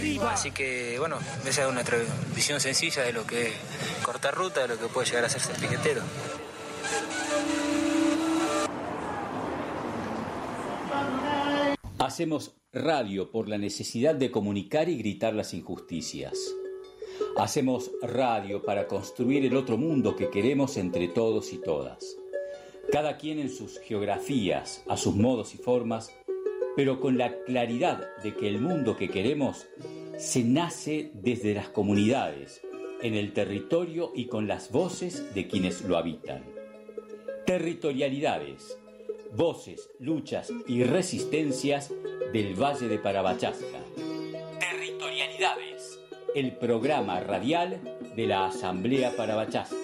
Así que, bueno, esa es una visión sencilla de lo que es cortar ruta, de lo que puede llegar a ser piquetero. Hacemos radio por la necesidad de comunicar y gritar las injusticias. Hacemos radio para construir el otro mundo que queremos entre todos y todas. Cada quien en sus geografías, a sus modos y formas, pero con la claridad de que el mundo que queremos se nace desde las comunidades, en el territorio y con las voces de quienes lo habitan. Territorialidades, voces, luchas y resistencias del Valle de Parabachasca. Territorialidades, el programa radial de la Asamblea Parabachasca.